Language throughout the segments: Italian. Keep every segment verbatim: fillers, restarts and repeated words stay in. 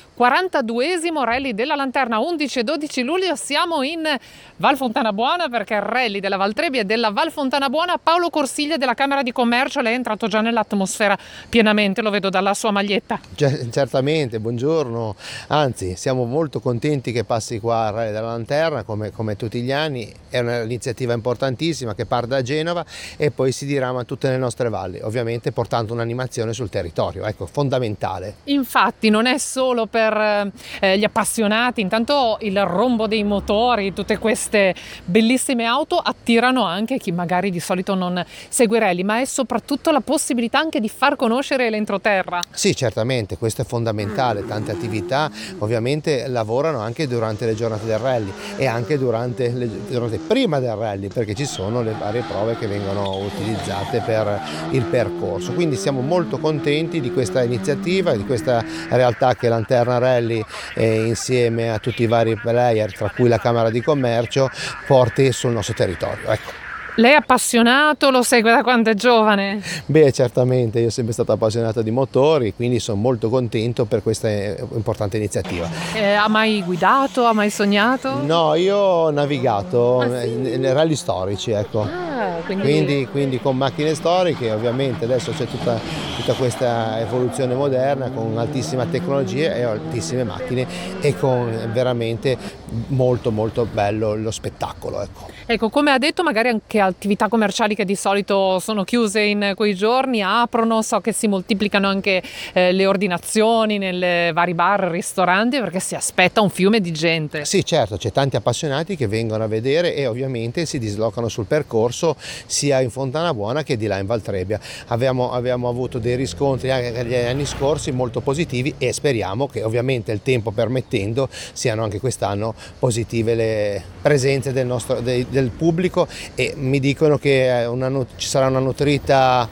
quarantaduesimo Rally della Lanterna, undici e dodici luglio. Siamo in Val Fontana Buona perché il Rally della Valtrebbia e della Val Fontana Buona. Paolo Corsiglia della Camera di Commercio, lei è entrato già nell'atmosfera pienamente, lo vedo dalla sua maglietta. Certamente, buongiorno, anzi siamo molto contenti che passi qua il Rally della Lanterna come, come tutti gli anni. È un'iniziativa importantissima che parte da Genova e poi si dirama tutte le nostre valli, ovviamente portando un'animazione sul territorio, ecco, fondamentale. Infatti non è solo per eh, gli appassionati, intanto il rombo dei motori, tutte queste bellissime auto attirano anche chi magari di solito non segue rally, ma è soprattutto la possibilità anche di far conoscere l'entroterra. Sì, certamente, questo è fondamentale, tante attività ovviamente lavorano anche durante le giornate del rally e anche durante le giornate prima del rally, perché ci sono le varie prove che vengono utilizzate per il percorso, quindi siamo molto contenti di questa iniziativa, di questa realtà che Lanterna Rally eh, insieme a tutti i vari player, tra cui la Camera di Commercio, porti sul nostro territorio. Ecco. Lei è appassionato, lo segue da quando è giovane? Beh, certamente, io sono sempre stato appassionato di motori, quindi sono molto contento per questa importante iniziativa. Eh, ha mai guidato? Ha mai sognato? No, io ho navigato ah, sì? nei rally storici, ecco. Ah, quindi... Quindi, quindi con macchine storiche, ovviamente adesso c'è tutta, tutta questa evoluzione moderna con altissima tecnologia e altissime macchine e con veramente molto molto bello lo spettacolo. Ecco, ecco, come ha detto, magari anche attività commerciali che di solito sono chiuse in quei giorni aprono, so che si moltiplicano anche eh, le ordinazioni nelle vari bar, ristoranti, perché si aspetta un fiume di gente. Sì, certo, c'è tanti appassionati che vengono a vedere e ovviamente si dislocano sul percorso sia in Fontana Buona che di là in Valtrebbia. Abbiamo, abbiamo avuto dei riscontri anche negli anni scorsi molto positivi e speriamo che ovviamente il tempo permettendo siano anche quest'anno positive le presenze del, nostro, del, del pubblico e mi dicono che una, ci sarà una nutrita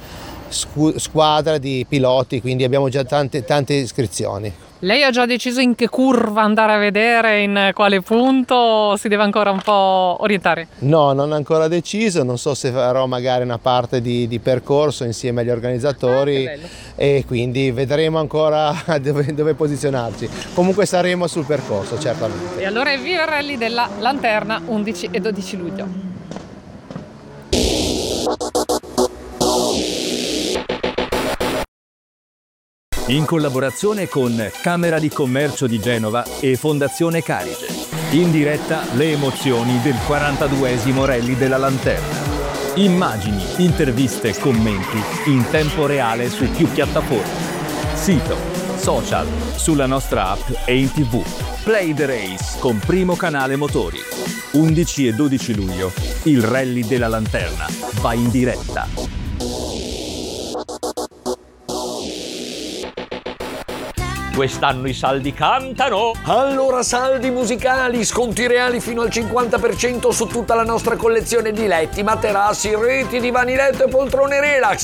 squadra di piloti, quindi abbiamo già tante, tante iscrizioni. Lei ha già deciso in che curva andare a vedere, in quale punto, o si deve ancora un po' orientare? No, non ho ancora deciso, non so se farò magari una parte di, di percorso insieme agli organizzatori ah, e quindi vedremo ancora dove, dove posizionarci. Comunque saremo sul percorso, certamente. E allora è via il Rally della Lanterna, undici e dodici luglio. In collaborazione con Camera di Commercio di Genova e Fondazione Carige. In diretta le emozioni del quarantaduesimo Rally della Lanterna. Immagini, interviste e commenti in tempo reale su più piattaforme. Sito, social, sulla nostra app e in tv. Play the Race con Primo Canale Motori. undici e dodici luglio, il Rally della Lanterna va in diretta. Quest'anno i saldi cantano! Allora saldi musicali, sconti reali fino al cinquanta per cento su tutta la nostra collezione di letti, materassi, reti, divani letto e poltrone relax.